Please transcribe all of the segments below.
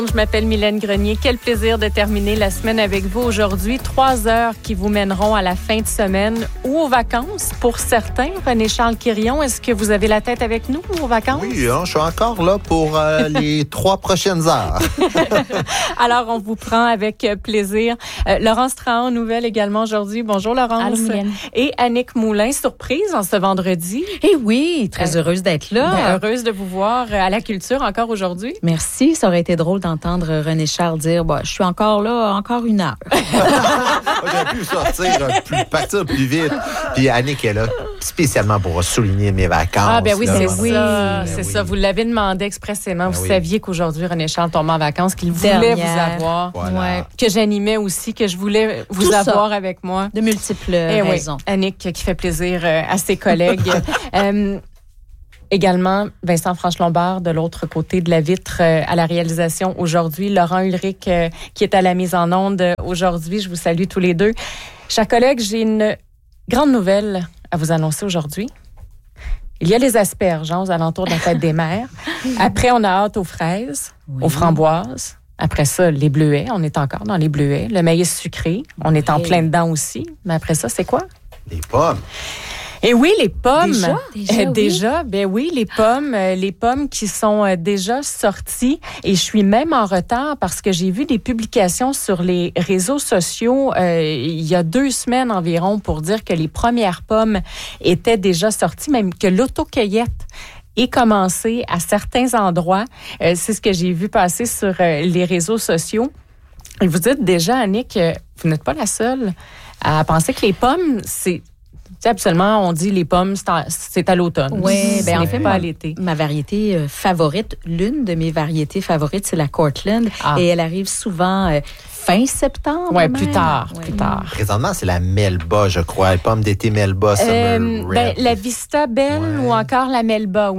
Je m'appelle Mylène Grenier. Quel plaisir de terminer la semaine avec vous aujourd'hui. 3 heures qui vous mèneront à la fin de semaine ou aux vacances pour certains. René-Charles Quirion, est-ce que vous avez la tête avec nous aux vacances? Oui, je suis encore là pour les 3 prochaines heures. Alors, on vous prend avec plaisir. Laurence Trahan, nouvelle également aujourd'hui. Bonjour Laurence. Allô, Mylène. Et Annick Moulin, surprise en ce vendredi. Eh oui, très heureuse d'être là. Heureuse de vous voir à la culture encore aujourd'hui. Merci, ça aurait été drôle d'entendre René-Charles dire « Je suis encore là, encore une heure. » J'aurais pu partir plus vite. Puis Annick est là spécialement pour souligner mes vacances. Ah ben oui, là. c'est ça. Vous l'avez demandé expressément. Vous saviez qu'aujourd'hui, René-Charles tombait en vacances, qu'il voulait vous avoir. Voilà. Ouais. Que j'animais aussi, que je voulais vous Tout avoir ça. avec moi. De multiples raisons. Oui, Annick qui fait plaisir à ses collègues. Également, Vincent Franche-Lombard de l'autre côté de la vitre à la réalisation aujourd'hui. Laurent Ulrich qui est à la mise en onde aujourd'hui. Je vous salue tous les deux. Chers collègues, j'ai une grande nouvelle à vous annoncer aujourd'hui. Il y a les asperges aux alentours de la fête des mères. Après, on a hâte aux fraises, aux framboises. Après ça, les bleuets. On est encore dans les bleuets. Le maïs sucré. On est en plein dedans aussi. Mais après ça, c'est quoi? Les pommes. Et oui, les pommes. Déjà, ben oui, les pommes qui sont déjà sorties. Et je suis même en retard parce que j'ai vu des publications sur les réseaux sociaux il y a 2 semaines environ pour dire que les premières pommes étaient déjà sorties, même que l'autocueillette est commencée à certains endroits. C'est ce que j'ai vu passer sur les réseaux sociaux. Et vous dites déjà, Annick, vous n'êtes pas la seule à penser que les pommes, c'est... Tu sais, absolument, on dit les pommes, c'est à l'automne. Oui, en fait, pas à l'été. Ma variété favorite, l'une de mes variétés favorites, c'est la Cortland. Et elle arrive souvent fin septembre. Oui, plus tard. Présentement, c'est la Melba, je crois. Les pommes d'été Melba, la Vista Belle ou encore la Melba,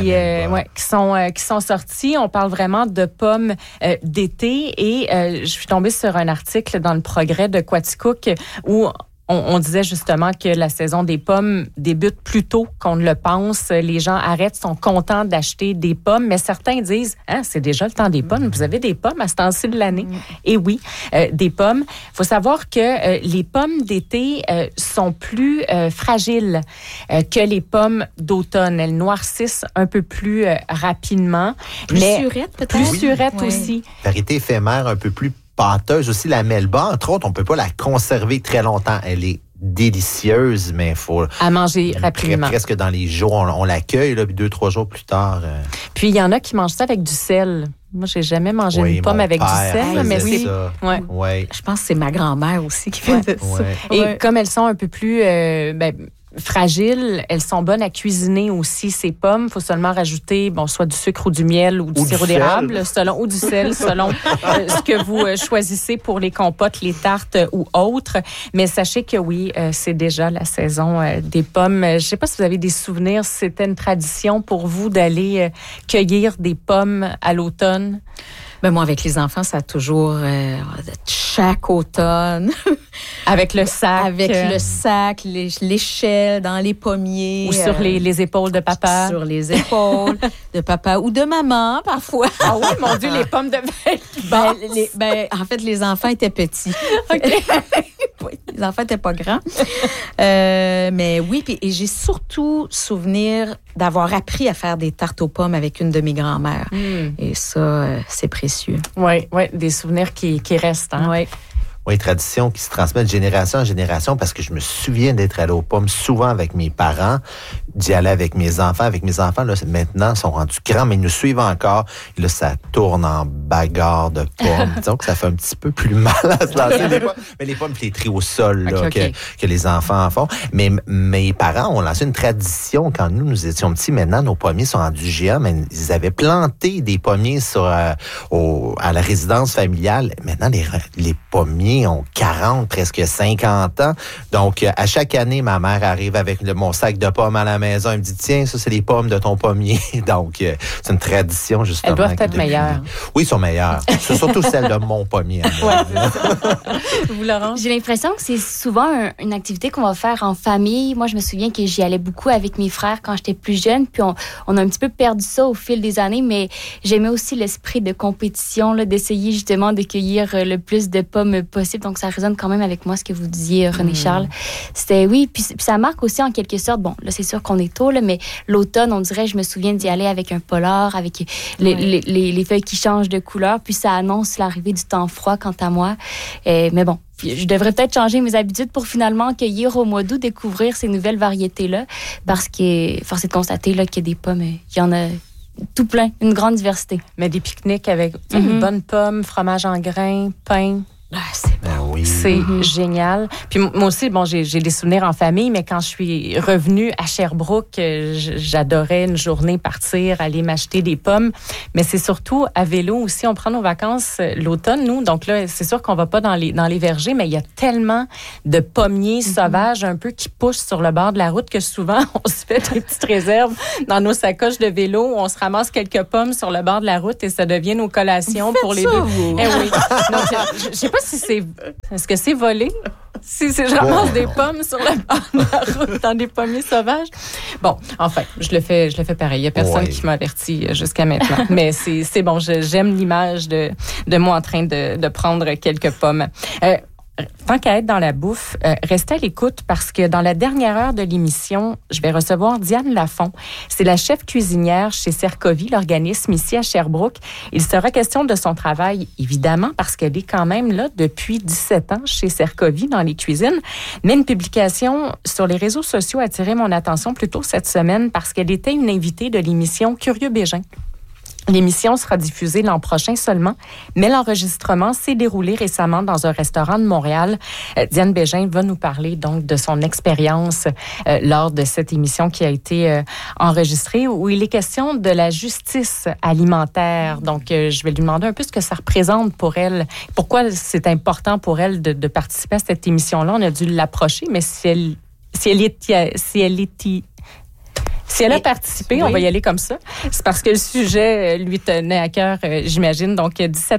qui sont sorties. On parle vraiment de pommes d'été. Et je suis tombée sur un article dans le Progrès de Quaticook où on disait justement que la saison des pommes débute plus tôt qu'on ne le pense. Les gens sont contents d'acheter des pommes, mais certains disent « c'est déjà le temps des pommes. Vous avez des pommes à ce temps-ci de l'année? » Et oui, des pommes. Il faut savoir que les pommes d'été sont plus fragiles que les pommes d'automne. Elles noircissent un peu plus rapidement. Plus surettes, peut-être? Plus surettes aussi. Variété éphémère un peu plus pâteuse aussi, la Melba, entre autres, on peut pas la conserver très longtemps. Elle est délicieuse, mais il faut... À manger rapidement. Presque dans les jours, on l'accueille, là, puis 2-3 jours plus tard. Puis il y en a qui mangent ça avec du sel. Moi, j'ai jamais mangé une pomme avec du sel, mais c'est... Je pense que c'est ma grand-mère aussi qui fait ça. Et comme elles sont un peu plus... fragiles, elles sont bonnes à cuisiner aussi, ces pommes. Il faut seulement rajouter, soit du sucre ou du miel ou du sirop d'érable, ou du sel, selon ce que vous choisissez pour les compotes, les tartes ou autres. Mais sachez que oui, c'est déjà la saison des pommes. Je ne sais pas si vous avez des souvenirs, si c'était une tradition pour vous d'aller cueillir des pommes à l'automne. Ben moi, avec les enfants, ça a toujours chaque automne. Avec le sac. Avec le sac, l'échelle dans les pommiers. Ou sur les épaules de papa. Sur les épaules de papa ou de maman, parfois. Ah oui, mon Dieu, les pommes de veille. En fait, les enfants étaient petits. Les enfants n'étaient pas grands. Mais oui, et j'ai surtout souvenir d'avoir appris à faire des tartes aux pommes avec une de mes grand-mères. Et ça, c'est précieux. Oui, des souvenirs qui restent. Hein? Oui, tradition qui se transmet de génération en génération parce que je me souviens d'être allé aux pommes souvent avec mes parents, d'y aller avec mes enfants. Avec mes enfants, là, maintenant, sont rendus grands, mais ils nous suivent encore. Et là, ça tourne en bagarre de pommes. Disons que ça fait un petit peu plus mal à se lancer des pommes. Mais les pommes, je les trie au sol, là, que les enfants en font. Mais mes parents ont lancé une tradition quand nous étions petits. Maintenant, nos pommiers sont rendus géants, mais ils avaient planté des pommiers à la résidence familiale. Maintenant, les pommiers ont 40, presque 50 ans. Donc, à chaque année, ma mère arrive avec mon sac de pommes à la maison. Elle me dit, tiens, ça, c'est les pommes de ton pommier. Donc, c'est une tradition, justement. Elles doivent être meilleures. Oui, sont meilleures. C'est surtout celle de mon pommier. Vous, Laurence? J'ai l'impression que c'est souvent une activité qu'on va faire en famille. Moi, je me souviens que j'y allais beaucoup avec mes frères quand j'étais plus jeune, puis on a un petit peu perdu ça au fil des années, mais j'aimais aussi l'esprit de compétition, là, d'essayer justement de cueillir le plus de pommes possible. Donc, ça résonne quand même avec moi, ce que vous disiez, René Charles. C'était, oui, puis ça marque aussi en quelque sorte, bon, là, c'est sûr qu'on est tôt, là, mais l'automne, on dirait, je me souviens d'y aller avec un polar, avec les feuilles qui changent de couleur, puis ça annonce l'arrivée du temps froid, quant à moi. Mais bon, je devrais peut-être changer mes habitudes pour finalement cueillir au mois d'août, découvrir ces nouvelles variétés-là, parce que force est de constater là, qu'il y a des pommes, il y en a tout plein, une grande diversité. Mais des pique-niques avec une bonne pomme, fromage en grains, pain. Ah, c'est bon. Oui. C'est génial. Puis moi aussi, bon, j'ai des souvenirs en famille, mais quand je suis revenue à Sherbrooke, j'adorais une journée partir, aller m'acheter des pommes. Mais c'est surtout à vélo aussi. On prend nos vacances l'automne, nous. Donc là, c'est sûr qu'on va pas dans les vergers, mais il y a tellement de pommiers sauvages un peu qui poussent sur le bord de la route que souvent, on se fait des petites réserves dans nos sacoches de vélo. On se ramasse quelques pommes sur le bord de la route et ça devient nos collations pour les deux. Eh oui. Donc, je sais pas si c'est... Est-ce que c'est volé? Si je ramasse des pommes sur le bord de la route dans des pommiers sauvages. Bon, enfin, je le fais pareil. Il n'y a personne qui m'a averti jusqu'à maintenant. Mais c'est bon, j'aime l'image de moi en train de prendre quelques pommes. Tant qu'à être dans la bouffe, restez à l'écoute parce que dans la dernière heure de l'émission, je vais recevoir Diane Lafont. C'est la chef cuisinière chez Cercovie, l'organisme ici à Sherbrooke. Il sera question de son travail, évidemment, parce qu'elle est quand même là depuis 17 ans chez Cercovie dans les cuisines. Mais une publication sur les réseaux sociaux a attiré mon attention plus tôt cette semaine parce qu'elle était une invitée de l'émission Curieux Bégin. L'émission sera diffusée l'an prochain seulement, mais l'enregistrement s'est déroulé récemment dans un restaurant de Montréal. Diane Bégin va nous parler donc de son expérience lors de cette émission qui a été enregistrée, où il est question de la justice alimentaire. Donc, je vais lui demander un peu ce que ça représente pour elle, pourquoi c'est important pour elle de participer à cette émission-là. On a dû l'approcher, mais si elle a participé, on va y aller comme ça. C'est parce que le sujet lui tenait à cœur, j'imagine. Donc,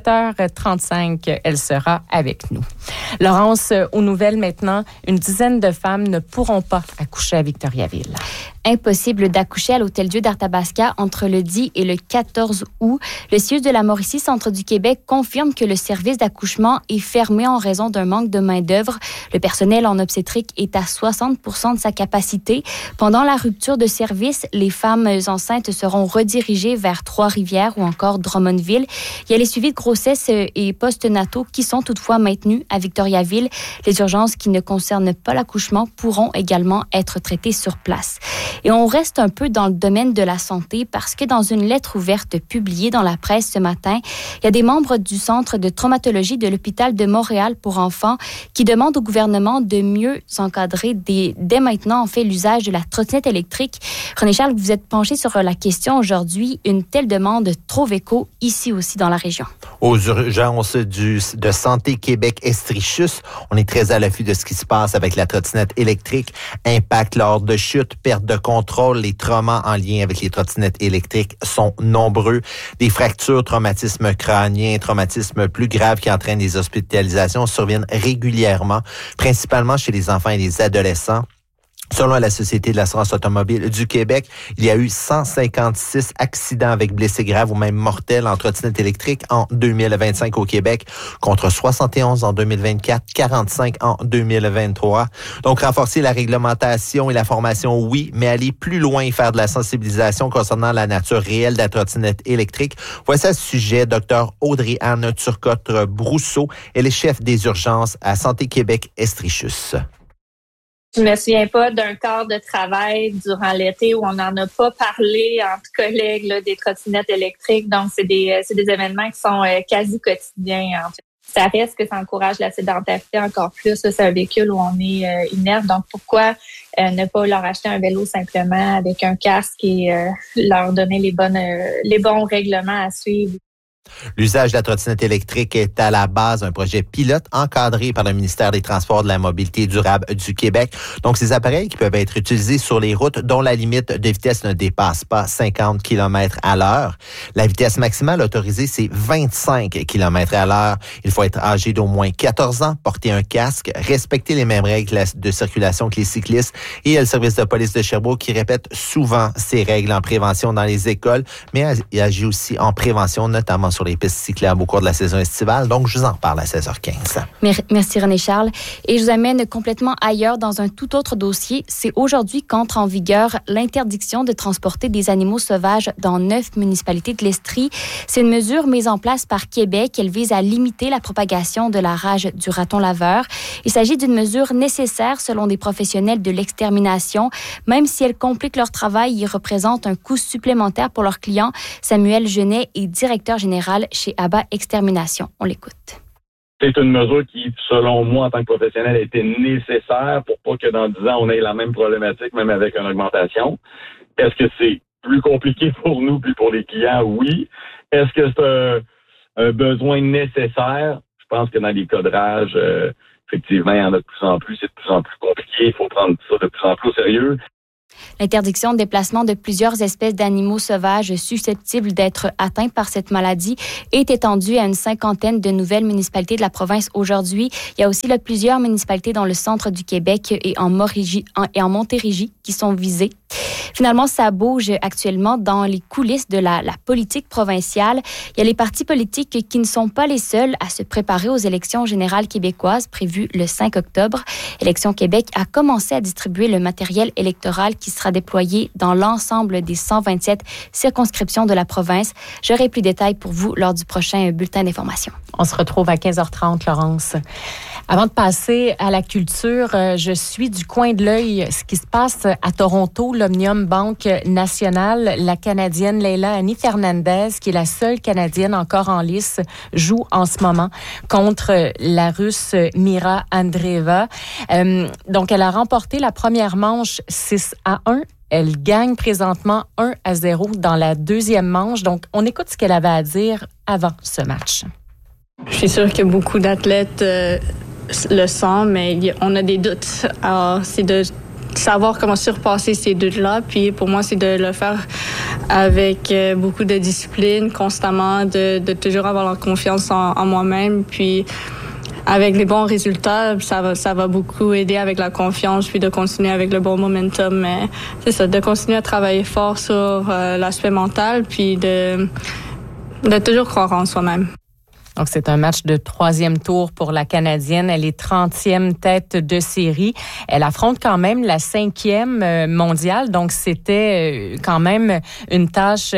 17h35, elle sera avec nous. Laurence, aux nouvelles maintenant, une dizaine de femmes ne pourront pas accoucher à Victoriaville. Impossible d'accoucher à l'Hôtel-Dieu d'Arthabasca entre le 10 et le 14 août. Le CIUS de la Mauricie, Centre du Québec, confirme que le service d'accouchement est fermé en raison d'un manque de main-d'œuvre. Le personnel en obstétrique est à 60% de sa capacité. Pendant la rupture de service, les femmes enceintes seront redirigées vers Trois-Rivières ou encore Drummondville. Il y a les suivis de grossesse et post-nataux qui sont toutefois maintenus à Victoriaville. Les urgences qui ne concernent pas l'accouchement pourront également être traitées sur place. Et on reste un peu dans le domaine de la santé parce que dans une lettre ouverte publiée dans la presse ce matin, il y a des membres du Centre de traumatologie de l'Hôpital de Montréal pour enfants qui demandent au gouvernement de mieux encadrer dès maintenant, en fait, l'usage de la trottinette électrique. René Charles, vous êtes penché sur la question aujourd'hui. Une telle demande trouve écho ici aussi dans la région. Aux urgences de Santé Québec Estrichus, on est très à l'affût de ce qui se passe avec la trottinette électrique. Impact lors de chute, perte de contrôle, les traumas en lien avec les trottinettes électriques sont nombreux. Des fractures, traumatismes crâniens, traumatismes plus graves qui entraînent des hospitalisations surviennent régulièrement, principalement chez les enfants et les adolescents. Selon la Société de l'assurance automobile du Québec, il y a eu 156 accidents avec blessés graves ou même mortels en trottinette électrique en 2025 au Québec, contre 71 en 2024, 45 en 2023. Donc, renforcer la réglementation et la formation, oui, mais aller plus loin et faire de la sensibilisation concernant la nature réelle de la trottinette électrique. Voici à ce sujet Dr Audrey-Anne Turcotte-Brousseau. Elle est chef des urgences à Santé Québec Estrichus. Je me souviens pas d'un quart de travail durant l'été où on n'en a pas parlé entre collègues là, des trottinettes électriques. Donc, c'est des événements qui sont quasi quotidiens, en fait. Ça reste que ça encourage la sédentarité encore plus. Ça, c'est un véhicule où on est inerte. Donc, pourquoi ne pas leur acheter un vélo simplement avec un casque et leur donner les bons règlements à suivre? L'usage de la trottinette électrique est à la base d'un projet pilote encadré par le ministère des Transports et de la Mobilité durable du Québec. Donc, ces appareils qui peuvent être utilisés sur les routes dont la limite de vitesse ne dépasse pas 50 km à l'heure. La vitesse maximale autorisée, c'est 25 km à l'heure. Il faut être âgé d'au moins 14 ans, porter un casque, respecter les mêmes règles de circulation que les cyclistes. Et il y a le service de police de Sherbrooke qui répète souvent ces règles en prévention dans les écoles, mais il agit aussi en prévention, notamment sur les pistes cyclables au cours de la saison estivale. Donc, je vous en reparle à 16h15. Merci René-Charles. Et je vous amène complètement ailleurs dans un tout autre dossier. C'est aujourd'hui qu'entre en vigueur l'interdiction de transporter des animaux sauvages dans 9 municipalités de l'Estrie. C'est une mesure mise en place par Québec. Elle vise à limiter la propagation de la rage du raton laveur. Il s'agit d'une mesure nécessaire selon des professionnels de l'extermination. Même si elle complique leur travail, il représente un coût supplémentaire pour leurs clients. Samuel Genet est directeur général chez ABBA Extermination. On l'écoute. C'est une mesure qui, selon moi, en tant que professionnel, a été nécessaire pour pas que dans 10 ans, on ait la même problématique, même avec une augmentation. Est-ce que c'est plus compliqué pour nous puis pour les clients? Oui. Est-ce que c'est un besoin nécessaire? Je pense que dans les codrages, effectivement, il y en a de plus en plus. C'est de plus en plus compliqué. Il faut prendre ça de plus en plus au sérieux. L'interdiction de déplacement de plusieurs espèces d'animaux sauvages susceptibles d'être atteints par cette maladie est étendue à une 50aine de nouvelles municipalités de la province aujourd'hui. Il y a aussi plusieurs municipalités dans le centre du Québec et en Montérégie qui sont visées. Finalement, ça bouge actuellement dans les coulisses de la politique provinciale. Il y a les partis politiques qui ne sont pas les seuls à se préparer aux élections générales québécoises prévues le 5 octobre. Élections Québec a commencé à distribuer le matériel électoral qui sera déployé dans l'ensemble des 127 circonscriptions de la province. J'aurai plus de détails pour vous lors du prochain bulletin d'information. On se retrouve à 15h30, Laurence. Avant de passer à la culture, je suis du coin de l'œil ce qui se passe à Toronto, l'Omnium Banque Nationale. La Canadienne Leila Annie Fernandez, qui est la seule Canadienne encore en lice, joue en ce moment contre la Russe Mira Andreeva. Donc, elle a remporté la première manche 6-1. Elle gagne présentement 1-0 dans la deuxième manche. Donc, on écoute ce qu'elle avait à dire avant ce match. Je suis sûre que beaucoup d'athlètes le sentent, mais on a des doutes. Alors, c'est de savoir comment surpasser ces doutes-là. Puis pour moi, c'est de le faire avec beaucoup de discipline, constamment, de toujours avoir la confiance en moi-même. Puis avec les bons résultats, ça va beaucoup aider avec la confiance, puis de continuer avec le bon momentum. Mais c'est ça, de continuer à travailler fort sur l'aspect mental, puis de toujours croire en soi-même. Donc, c'est un match de 3e tour pour la Canadienne. Elle est 30e tête de série. Elle affronte quand même la 5e mondiale. Donc, c'était quand même une tâche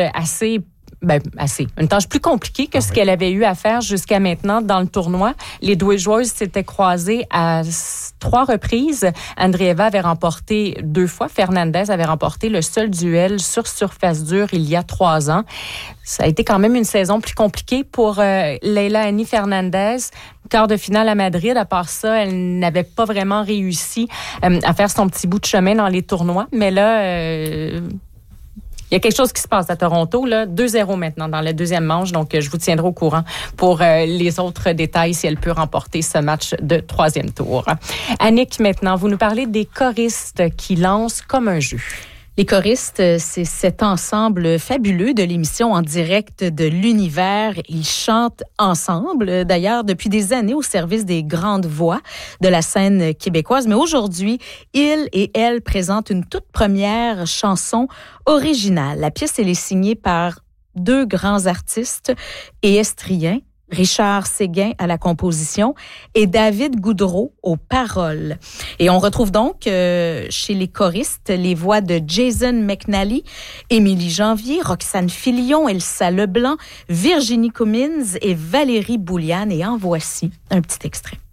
une tâche plus compliquée que ce qu'elle avait eu à faire jusqu'à maintenant dans le tournoi. Les deux joueuses s'étaient croisées à 3 reprises. Andreeva avait remporté 2 fois. Fernandez avait remporté le seul duel sur surface dure il y a 3 ans. Ça a été quand même une saison plus compliquée pour Leila Annie Fernandez. Quart de finale à Madrid. À part ça, elle n'avait pas vraiment réussi à faire son petit bout de chemin dans les tournois. Mais là... il y a quelque chose qui se passe à Toronto, là, 2-0 maintenant dans la deuxième manche. Donc, je vous tiendrai au courant pour les autres détails si elle peut remporter ce match de 3e tour. Annick, maintenant, vous nous parlez des choristes qui lancent Comme un jeu. Les choristes, c'est cet ensemble fabuleux de l'émission en direct de l'univers. Ils chantent ensemble, d'ailleurs, depuis des années au service des grandes voix de la scène québécoise. Mais aujourd'hui, ils et elles présentent une toute première chanson originale. La pièce, elle est signée par 2 grands artistes et estriens, Richard Séguin à la composition et David Goudreau aux paroles. Et on retrouve donc chez les choristes les voix de Jason McNally, Émilie Janvier, Roxane Filion, Elsa Leblanc, Virginie Cummins et Valérie Bouliane. Et en voici un petit extrait.